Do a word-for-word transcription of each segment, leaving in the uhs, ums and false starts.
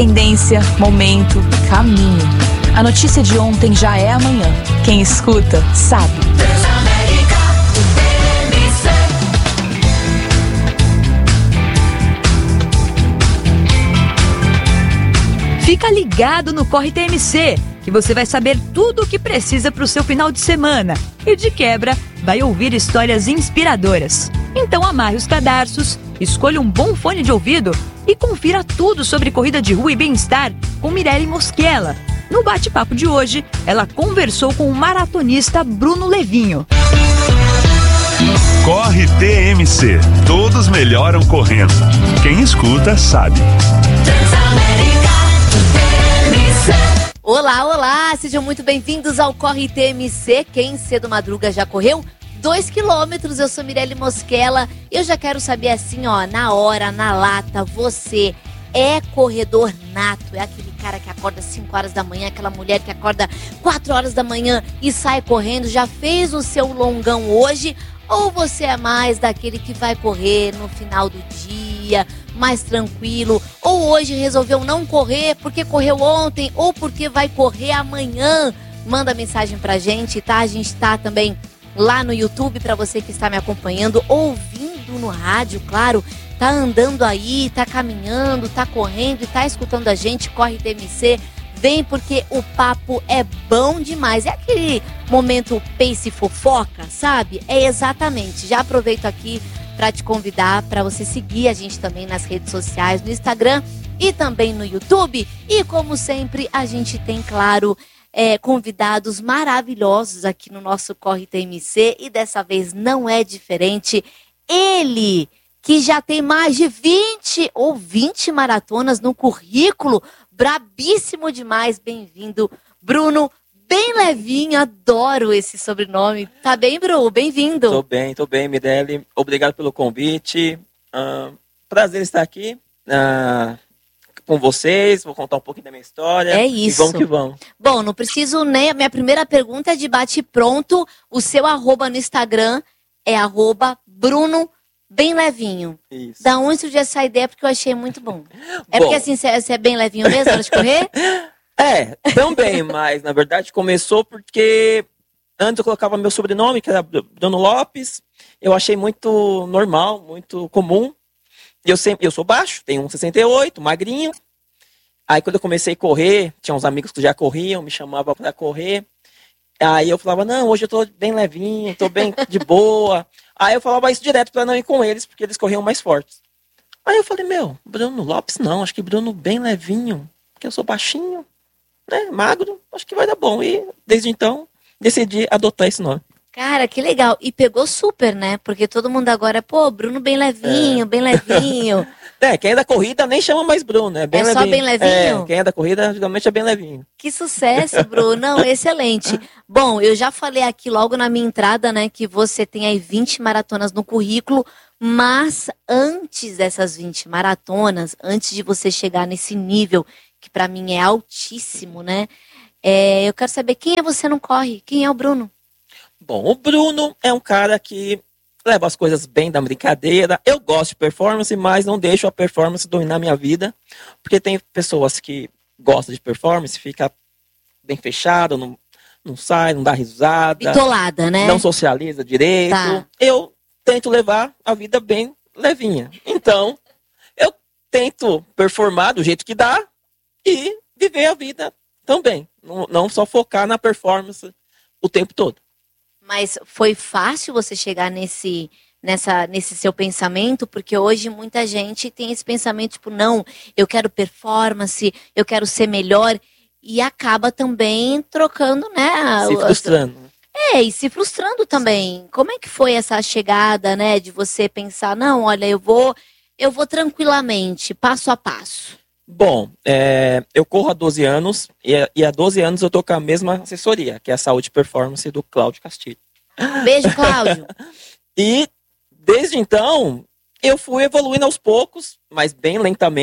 Tendência, momento, caminho. A notícia de ontem já é amanhã. Quem escuta, sabe. Fica ligado no Corre T M C, que você vai saber tudo o que precisa para o seu final de semana. E de quebra, vai ouvir histórias inspiradoras. Então amarre os cadarços, escolha um bom fone de ouvido e confira tudo sobre corrida de rua e bem-estar com Mirelle Mosquela. No bate-papo de hoje, ela conversou com o maratonista Bruno Levinho. Corre T M C, todos melhoram correndo. Quem escuta sabe. Olá, olá, sejam muito bem-vindos ao Corre T M C. Quem cedo madruga já correu dois quilômetros, eu sou Mirelle Mosquela. Eu já quero saber assim, ó, na hora, na lata, você é corredor nato? É aquele cara que acorda cinco horas da manhã, aquela mulher que acorda quatro horas da manhã e sai correndo, já fez o seu longão hoje? Ou você é mais daquele que vai correr no final do dia, mais tranquilo, ou hoje resolveu não correr porque correu ontem ou porque vai correr amanhã? Manda mensagem pra gente, tá? A gente tá também lá no YouTube pra você que está me acompanhando, ouvindo no rádio, claro, tá andando aí, tá caminhando, tá correndo e tá escutando a gente. Corre T M C, vem porque o papo é bom demais. É aquele momento pace fofoca, sabe? É exatamente. Já aproveito aqui para te convidar para você seguir a gente também nas redes sociais, no Instagram e também no YouTube. E como sempre, a gente tem, claro, é, convidados maravilhosos aqui no nosso Corre T M C. E dessa vez não é diferente. Ele, que já tem mais de vinte ou vinte maratonas no currículo, brabíssimo demais. Bem-vindo, Bruno Bem Levinho, adoro esse sobrenome. Tá bem, Bruno? Bem-vindo. Tô bem, tô bem, Mirelle. Obrigado pelo convite. Uh, prazer estar aqui uh, com vocês. Vou contar um pouquinho da minha história. É isso. E vamos que vamos. Bom, não preciso nem... Minha primeira pergunta é de bate-pronto. O seu arroba no Instagram é arroba Bruno Bem Levinho. Isso. Da onde surgiu essa ideia? Porque eu achei muito bom. É bom. Porque assim, você é bem levinho mesmo na hora de correr? É, também, mas na verdade começou porque antes eu colocava meu sobrenome, que era Bruno Lopes. Eu achei muito normal, muito comum. Eu, sempre, eu sou baixo, tenho um e sessenta e oito, magrinho. Aí quando eu comecei a correr, tinha uns amigos que já corriam, me chamavam para correr. Aí eu falava, não, hoje eu tô bem levinho, tô bem de boa. Aí eu falava isso direto para não ir com eles, porque eles corriam mais fortes. Aí eu falei, meu, Bruno Lopes não, acho que Bruno Bem Levinho, porque eu sou baixinho, né, magro, acho que vai dar bom. E desde então, decidi adotar esse nome. Cara, que legal. E pegou super, né? Porque todo mundo agora, pô, Bruno Bem Levinho, é. Bem Levinho. É, quem é da corrida nem chama mais Bruno, é bem é levinho. É só Bem Levinho? É, quem é da corrida geralmente é Bem Levinho. Que sucesso, Bruno. Não, excelente. Bom, eu já falei aqui logo na minha entrada, né, que você tem aí vinte maratonas no currículo, mas antes dessas vinte maratonas, antes de você chegar nesse nível, que pra mim é altíssimo, né, é, eu quero saber quem é você não corre, quem é o Bruno? Bom, o Bruno é um cara que leva as coisas bem da brincadeira. Eu gosto de performance, mas não deixo a performance dominar minha vida. Porque tem pessoas que gostam de performance, fica bem fechado, não, não sai, não dá risada. Bitolada, né? Não socializa direito. Tá. Eu tento levar a vida bem levinha. Então, eu tento performar do jeito que dá e viver a vida também. Não, não só focar na performance o tempo todo. Mas foi fácil você chegar nesse, nessa, nesse seu pensamento? Porque hoje muita gente tem esse pensamento, tipo, não, eu quero performance, eu quero ser melhor. E acaba também trocando, né? Se frustrando. É, e se frustrando também. Como é que foi essa chegada, né? De você pensar, não, olha, eu vou, eu vou tranquilamente, passo a passo. Bom, é, eu corro há doze anos e, e há doze anos eu tô com a mesma assessoria, que é a Saúde e Performance do Cláudio Castilho. Beijo, Cláudio. E desde então eu fui evoluindo aos poucos, mas bem lentamente.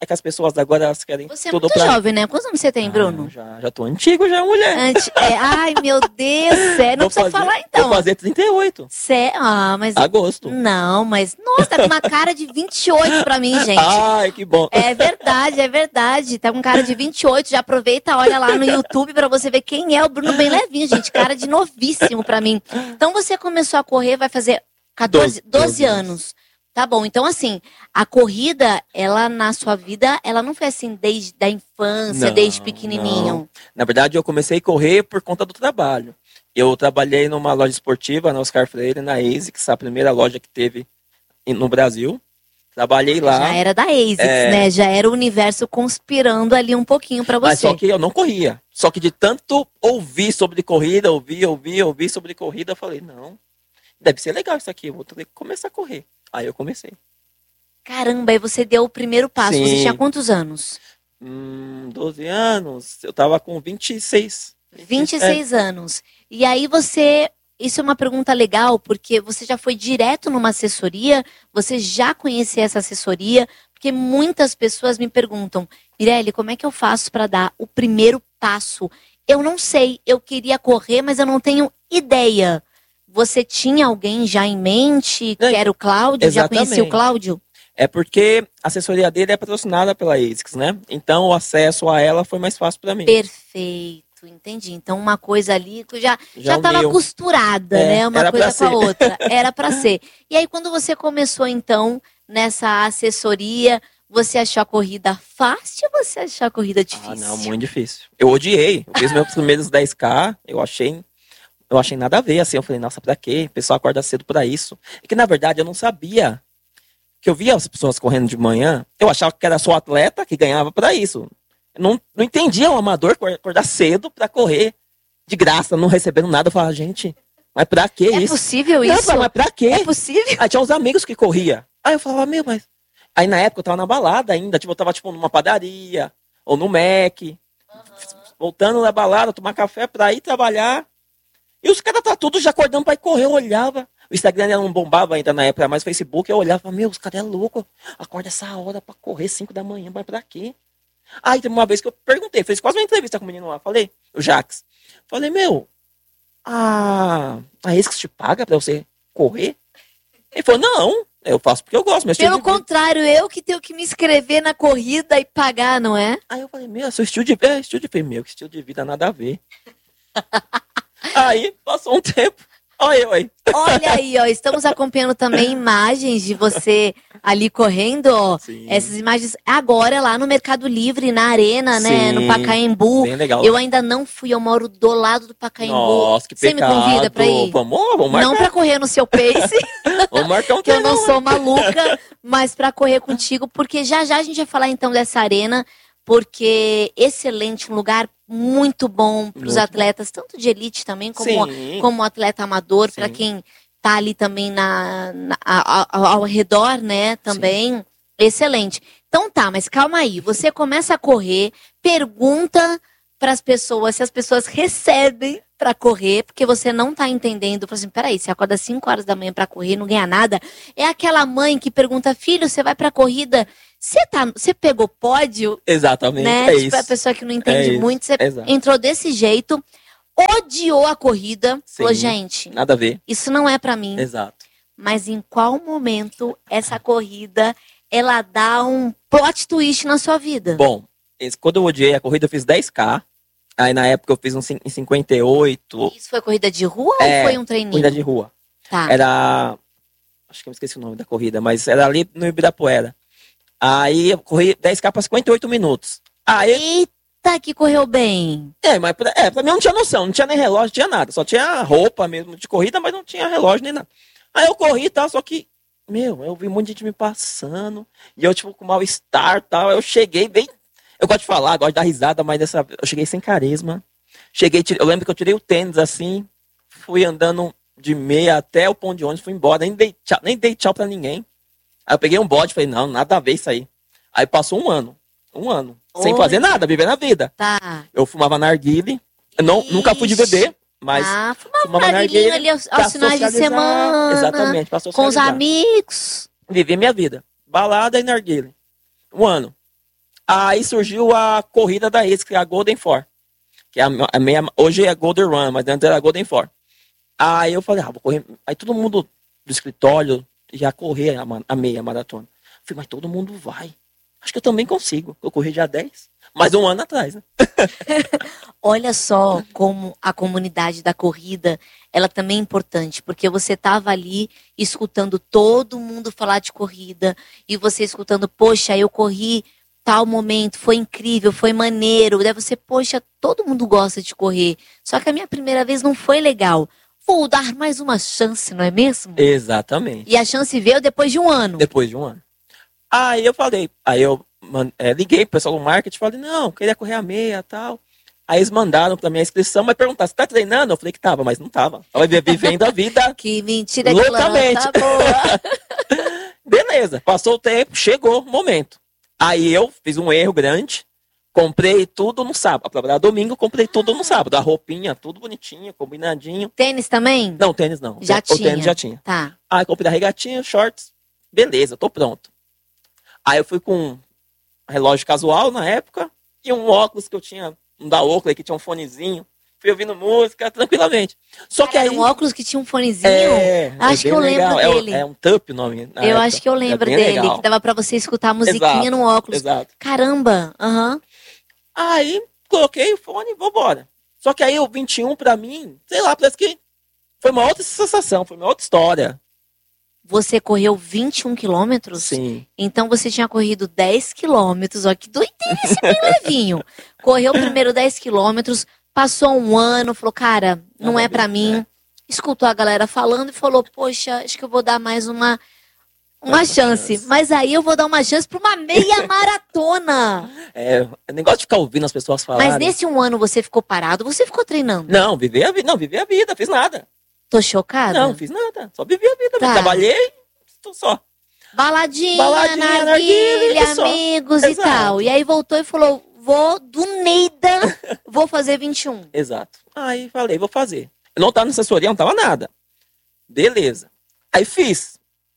é que as pessoas agora elas querem Você é tudo muito pra... jovem, né? Quantos anos você tem, Bruno? Ah, já, já tô antigo, já, mulher. Antes, é, ai, meu Deus, sério, não Vou precisa fazer- falar então. Vou fazer trinta e oito. Cé... Ah, mas... Agosto. Não, mas... Nossa, tá com uma cara de vinte e oito pra mim, gente. Ai, que bom. É verdade, é verdade. Tá com cara de vinte e oito. Já aproveita, olha lá no YouTube pra você ver quem é o Bruno bem levinho, gente. Cara de novíssimo pra mim. Então você começou a correr, vai fazer quatorze, doze, doze anos. Tá bom, então assim, a corrida, ela na sua vida, ela não foi assim desde a infância, Não, desde pequenininho. não. Na verdade, eu comecei a correr por conta do trabalho. Eu trabalhei numa loja esportiva, na Oscar Freire, na ASICS, a primeira loja que teve em- no Brasil. Trabalhei lá. Já era da ASICS, É. né? Já era o universo conspirando ali um pouquinho pra Mas você. só que eu não corria. Só que de tanto ouvir sobre corrida, ouvir, ouvir, ouvir sobre corrida, eu falei, não, deve ser legal isso aqui, eu vou ter que começar a correr. Aí eu comecei. Caramba, aí você deu o primeiro passo. Você Sim. tinha quantos anos? Hum, doze anos, eu tava com vinte e seis. vinte e seis anos. E aí você... Isso é uma pergunta legal, porque você já foi direto numa assessoria, você já conhecia essa assessoria, porque muitas pessoas me perguntam, Mirelle, como é que eu faço para dar o primeiro passo? Eu não sei, eu queria correr, mas eu não tenho ideia. Você tinha alguém já em mente, que É, era o Cláudio? Já exatamente. conhecia o Cláudio? É porque a assessoria dele é patrocinada pela ASICS, né? Então o acesso a ela foi mais fácil pra mim. Perfeito, entendi. Então uma coisa ali que já já Já estava uniu. costurada, É, né? Uma era coisa pra com a ser. outra. Era para ser. E aí quando você começou então nessa assessoria, você achou a corrida fácil ou você achou a corrida difícil? Ah, não, muito difícil. Eu odiei. Eu fiz meus primeiros dez K, eu achei, eu achei nada a ver, assim. Eu falei, nossa, pra quê? O pessoal acorda cedo pra isso. E que, na verdade, eu não sabia. Que eu via as pessoas correndo de manhã, eu achava que era só atleta que ganhava pra isso. Eu não, não entendia um amador acordar cedo pra correr de graça, não recebendo nada. Eu falava, gente, mas pra que É isso? possível Não, isso? mas pra quê? É possível? Aí tinha uns amigos que corria. Aí eu falava, meu, mas... Aí na época eu tava na balada ainda, tipo, eu tava tipo numa padaria, ou no Mac, voltando da balada, tomar café pra ir trabalhar. E os caras tá tudo já acordando pra ir correr, eu olhava. O Instagram não bombava ainda na época, mas o Facebook eu olhava, meu, os caras é louco, acorda essa hora pra correr cinco da manhã, mas pra quê? Aí teve uma vez que eu perguntei, fiz quase uma entrevista com o menino lá, falei, o Jax, falei, meu, a, a ASICS te paga pra você correr? Ele falou, não, eu faço porque eu gosto, meu estilo Pelo de vida. contrário, eu que tenho que me inscrever na corrida e pagar, não é? Aí eu falei, meu, seu estilo de vida, é, estilo de vida, meu, que estilo de vida nada a ver. Aí, passou um tempo, olha eu aí. Olha aí, ó, estamos acompanhando também imagens de você ali correndo, ó. Sim. Essas imagens agora lá no Mercado Livre, na Arena, né, Sim, no Pacaembu. Bem legal. Eu ainda não fui, eu moro do lado do Pacaembu. Nossa, que Você pecado. me convida pra ir? Vamos, vamos marcar, Não pra correr no seu pace, vamos marcar um que eu não treino. sou maluca, mas pra correr contigo, porque já já a gente vai falar então dessa arena, porque excelente, um lugar muito bom para os Muito atletas, tanto de elite também, como, Sim. como atleta amador, para Sim. quem tá ali também na, na- a- a- ao redor, né, também, excelente. Então tá, mas calma aí, você começa a correr, pergunta para as pessoas se as pessoas recebem para correr, porque você não tá entendendo. Fala assim, peraí, você acorda cinco horas da manhã para correr, não ganha nada. É aquela mãe que pergunta, filho, você vai pra corrida, você tá, você pegou pódio? Exatamente, Né? é Tipo, isso. a pessoa que não entende É isso, muito, você exato. entrou desse jeito, odiou a corrida, falou, Sim. gente, Nada a ver, isso não é pra mim. exato. Mas em qual momento essa corrida, ela dá um plot twist na sua vida? Bom, esse- quando eu odiei a corrida, eu fiz dez K. Aí na época eu fiz um cin- em cinquenta e oito, Isso foi corrida de rua É, ou foi um treininho? corrida de rua. Tá. Era. Acho que eu me esqueci o nome da corrida, mas era ali no Ibirapuera. Aí eu corri dez K para cinquenta e oito minutos. Aí, Eita, que correu bem. é, mas pra, é, pra mim eu não tinha noção, não tinha nem relógio, não tinha nada. Só tinha roupa mesmo de corrida, mas não tinha relógio nem nada. Aí eu corri e tal, só que, meu, eu vi um monte de gente me passando. E eu, tipo, com mal-estar e tal. Eu cheguei bem. Eu gosto de falar, gosto de dar risada, mas dessa eu cheguei sem carisma. Cheguei, tirei- eu lembro que eu tirei o tênis assim, fui andando de meia até o ponto de ônibus, fui embora, nem dei tchau, nem dei tchau pra ninguém. Aí eu peguei um bode e falei, não, nada a ver isso aí. Aí passou um ano, um ano, sem Olha. fazer nada, vivendo a vida. Tá. Eu fumava narguile, eu não, nunca fui de beber, mas ah, fumava fumava um narguile narguilho ali aos, pra aos finais de socializar. semana. Exatamente, pra Com os socializar. amigos. Viver minha vida. Balada e narguile. Um ano. Aí surgiu a corrida da ex, que é a Golden Four. Que é a, a meia, hoje é Golden Run, mas antes era a Golden Four. Aí eu falei, ah, vou correr. Aí todo mundo do escritório ia correr a, a meia maratona. Eu falei, mas todo mundo vai. Acho que eu também consigo. Eu corri dia dez, mas um ano atrás, né? Olha só como a comunidade da corrida, ela também é importante, porque você estava ali escutando todo mundo falar de corrida, e você escutando, poxa, eu corri tal momento, foi incrível, foi maneiro. Daí você, poxa, todo mundo gosta de correr, só que a minha primeira vez não foi legal. Vou dar mais uma chance, não é mesmo? Exatamente. E a chance veio depois de um ano. Depois de um ano. Aí eu falei, aí eu é, liguei pro pessoal do marketing e falei, não, queria correr a meia e tal. Aí eles mandaram pra minha inscrição, mas perguntaram, você tá treinando? Eu falei que tava, mas não tava. Tava vivendo a vida. Que mentira, loucamente. Que boa. Beleza, passou o tempo, chegou o momento. Aí eu fiz um erro grande, comprei tudo no sábado. Pra trabalhar domingo, comprei tudo no sábado. A roupinha, tudo bonitinho, combinadinho. Tênis também? Não, tênis não. Já o tinha. O tênis já tinha. Tá. Aí comprei a regatinha, shorts. Beleza, tô pronto. Aí eu fui com um relógio casual na época e um óculos que eu tinha, um da Oakley que tinha um fonezinho. Fui ouvindo música tranquilamente. Só que Era aí um óculos que tinha um fonezinho? É, acho é que eu legal. lembro É, dele. é um Tup o nome. Eu época. acho que eu lembro é dele, legal. que dava pra você escutar a musiquinha Exato, no óculos. Exato. Caramba, aham. Uhum. Aí coloquei o fone e vambora. Só que aí o vinte e um pra mim, sei lá, parece que foi uma outra sensação, foi uma outra história. Você correu vinte e um quilômetros? Sim. Então você tinha corrido dez quilômetros, ó, que doideira esse bem levinho. Correu primeiro dez quilômetros, passou um ano, falou, cara, não é pra mim. É. Escutou a galera falando e falou, poxa, acho que eu vou dar mais uma, uma, uma chance. chance. Mas aí eu vou dar uma chance pra uma meia maratona. É, é negócio de ficar ouvindo as pessoas falarem. Mas nesse um ano você ficou parado, você ficou treinando? Não, vivi a vida, não, vivi a vida, fiz nada. Tô chocada? Não, fiz nada, só vivi a vida, tá. Trabalhei, tô só. Baladinha, Baladinha narguilha, amigos e tal. E aí voltou e falou, vou do Neida, vou fazer vinte e um. Exato. Aí falei, vou fazer. Eu não tava na assessoria, não tava nada. Beleza. Aí fiz.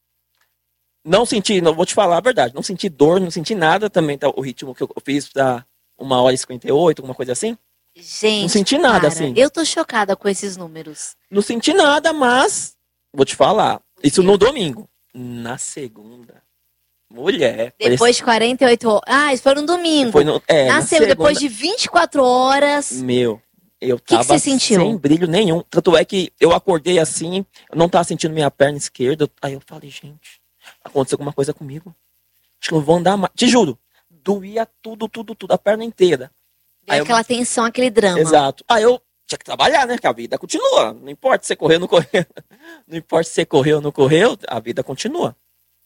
Não senti, não vou te falar a verdade, não senti dor, não senti nada também. Tá, o ritmo que eu fiz pra uma hora e cinquenta e oito, alguma coisa assim. Gente, não senti nada, cara, assim. Eu tô chocada com esses números. Não senti nada, mas vou te falar. Isso no domingo. Na segunda, mulher. Depois parece... de quarenta e oito horas. Ah, isso foi no domingo. Foi no, é, Nasceu na depois de vinte e quatro horas. Meu, eu que tava que você sentiu? Sem brilho nenhum. Tanto é que eu acordei assim, eu não tava sentindo minha perna esquerda. Aí eu falei, gente, aconteceu alguma coisa comigo. Acho que eu não vou andar mais. Te juro, doía tudo, tudo, tudo, a perna inteira. Deu aquela eu... tensão, aquele drama. Exato. Aí eu tinha que trabalhar, né? Que a vida continua. Não importa se você correu ou não correu. Não importa se você correu ou não correu, a vida continua.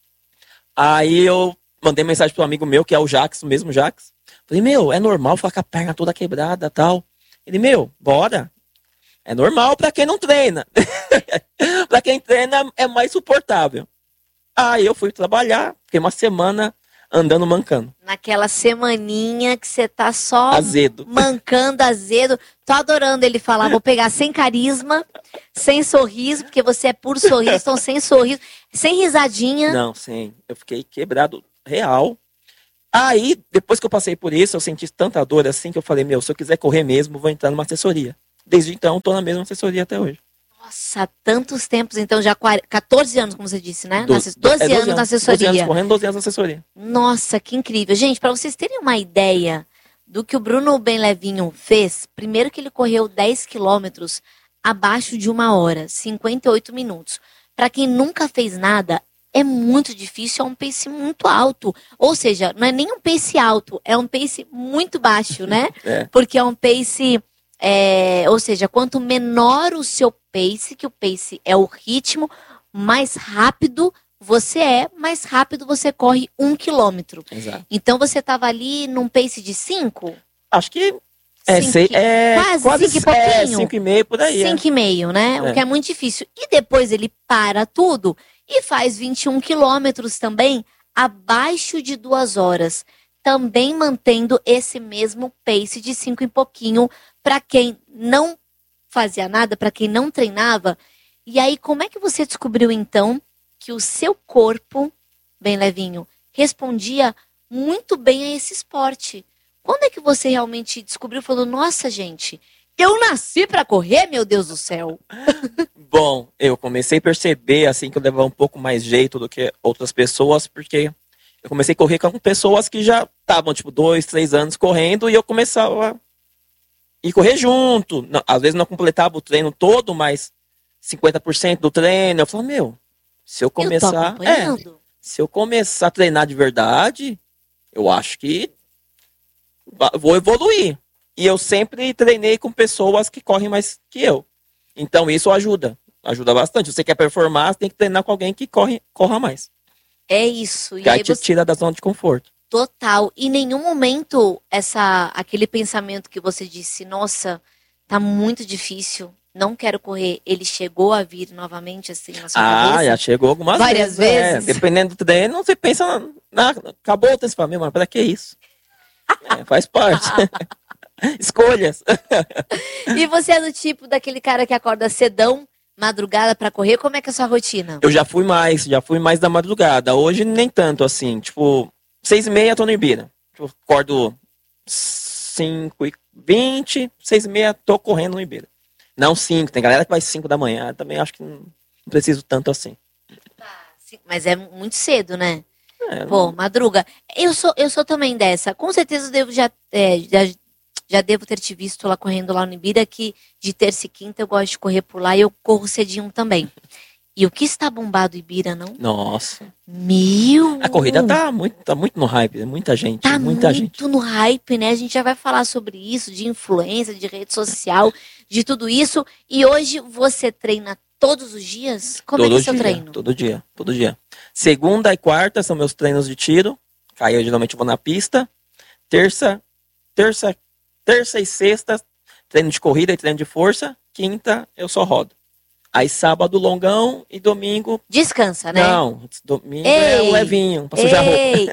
Aí eu mandei mensagem pro amigo meu, que é o Jax, o mesmo Jax. Falei, meu, é normal ficar com a perna toda quebrada e tal. Ele, meu, bora. É normal pra quem não treina. Pra quem treina é mais suportável. Aí eu fui trabalhar, fiquei uma semana andando mancando. Naquela semaninha que você tá só azedo. mancando, azedo. Tô adorando ele falar, vou pegar sem carisma, sem sorriso, porque você é puro sorriso, então sem sorriso, sem risadinha. Não, sem. Eu fiquei quebrado real. Aí, depois que eu passei por isso, eu senti tanta dor assim que eu falei, meu, se eu quiser correr mesmo, vou entrar numa assessoria. Desde então, tô na mesma assessoria até hoje. Nossa, tantos tempos, então já quatorze anos, como você disse, né? doze, doze, é, doze anos na assessoria. doze anos correndo, doze anos na assessoria. Nossa, que incrível. Gente, para vocês terem uma ideia do que o Bruno Bem Levinho fez, primeiro que ele correu dez quilômetros abaixo de uma hora, cinquenta e oito minutos. Para quem nunca fez nada, é muito difícil, é um pace muito alto. Ou seja, não é nem um pace alto, é um pace muito baixo, né? É. Porque é um pace... É, ou seja, quanto menor o seu pace, que o pace é o ritmo, mais rápido você é, mais rápido você corre um quilômetro. Exato. Então você estava ali num pace de cinco? Acho que é, cinco, sei, é quase, quase cinco e pouquinho. É, cinco e meio por aí. Cinco é. e meio, né? É. O que é muito difícil. E depois ele para tudo e faz vinte e um quilômetros também, abaixo de duas horas. Também mantendo esse mesmo pace de cinco e pouquinho para quem não fazia nada, para quem não treinava. E aí, como é que você descobriu, então, que o seu corpo, bem levinho, respondia muito bem a esse esporte. Quando é que você realmente descobriu, falou, nossa, gente, eu nasci pra correr, meu Deus do céu? Bom, eu comecei a perceber, assim, que eu levava um pouco mais jeito do que outras pessoas, porque eu comecei a correr com pessoas que já estavam, tipo, dois, três anos correndo, e eu começava a ir correr junto. Não, às vezes não completava o treino todo, mas cinquenta por cento do treino. Eu falava, meu, se eu começar... Eu tô acompanhando. É, se eu começar a treinar de verdade, eu acho que vou evoluir. E eu sempre treinei com pessoas que correm mais que eu. Então isso ajuda. Ajuda bastante. Se você quer performar, você tem que treinar com alguém que corre, corra mais. É isso. E Que aí aí te você... tira da zona de conforto. Total. Em nenhum momento, essa, aquele pensamento que você disse, nossa, tá muito difícil, não quero correr, ele chegou a vir novamente assim na sua Ah, cabeça? já chegou algumas Várias vezes. é. vezes? Dependendo do treino, você pensa, na, na, acabou o treino, você fala, meu, mas pra que isso? É, faz parte. Escolhas. E você é do tipo daquele cara que acorda cedão, madrugada pra correr, como é que é a sua rotina? Eu já fui mais, já fui mais da madrugada. Hoje nem tanto assim, tipo, seis e meia tô no Ibira. Tipo, acordo cinco e vinte, seis e meia tô correndo no Ibira. Não cinco, tem galera que vai cinco da manhã, também acho que não preciso tanto assim. Sim, mas é muito cedo, né? É, Pô, madruga. Eu sou, eu sou também dessa. Com certeza eu devo já, é, já, já devo ter te visto lá correndo lá no Ibira, que de terça e quinta eu gosto de correr por lá e eu corro cedinho também. E o que está bombado Ibira, não? Nossa. Meu! A corrida tá muito, tá muito no hype, muita gente, Tá muita muito gente. no hype, né? A gente já vai falar sobre isso, de influência, de rede social, de tudo isso. E hoje você treina todos os dias? Como todo é que é o seu dia, treino? Todo dia, todo dia. Segunda e quarta são meus treinos de tiro. Aí eu geralmente vou na pista. Terça, terça, terça e sexta, treino de corrida e treino de força. Quinta, eu só rodo. Aí sábado, longão e domingo... Descansa, né? Não, domingo Ei, é o levinho, pra sujar a roupa. Ei!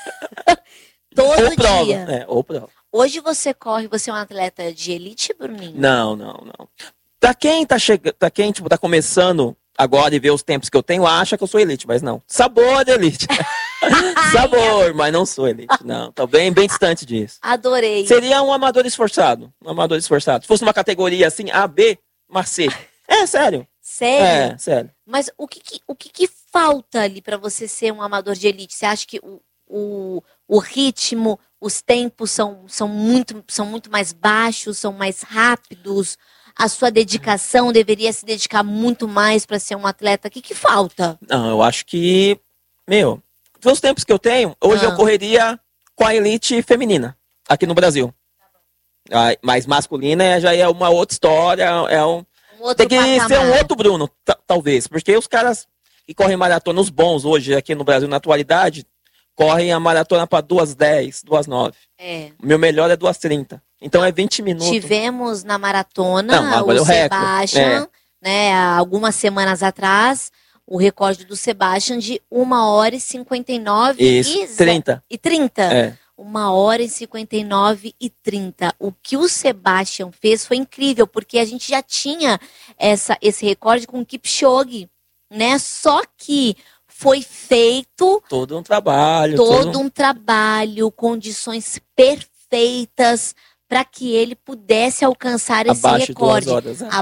Todo Ou prova, dia. é, ou prova. Hoje você corre, você é um atleta de elite, Bruninho? Não, não, não. Pra quem tá chegando, pra quem tipo, tá começando agora e vê os tempos que eu tenho, acha que eu sou elite, mas não. Sabor de elite. Sabor, mas não sou elite, não. Tô bem, bem distante disso. Adorei. Seria um amador esforçado. Um amador esforçado. Se fosse uma categoria assim, A, B, mas C. É, sério. Sério? É, sério. Mas o que, que- o que, que falta ali pra você ser um amador de elite? Você acha que o, o, o ritmo, os tempos são, são, muito, são muito mais baixos, são mais rápidos? A sua dedicação deveria se dedicar muito mais pra ser um atleta? O que, que falta? Não, eu acho que, meu, pelos tempos que eu tenho, hoje Ah. eu correria com a elite feminina, aqui no Brasil. Ah, mas masculina já é uma outra história, é um... Um outro Tem que patamar. ser um outro Bruno, ta- talvez. Porque os caras que correm maratona, os bons hoje aqui no Brasil, na atualidade, correm a maratona para duas dez, duas nove. É. O meu melhor é duas trinta. Então é vinte minutos. Tivemos na maratona Não, agora é o o recorde, Sebastian, né, há algumas semanas atrás, o recorde do Sebastian de uma hora e cinquenta e nove Isso, e ze- trinta. e trinta. É. uma hora e cinquenta e nove e trinta. O que o Sebastian fez foi incrível, porque a gente já tinha essa, esse recorde com o Kipchoge, né? Só que foi feito Todo um trabalho. todo um trabalho, condições perfeitas para que ele pudesse alcançar esse abaixo de duas recorde. horas. é.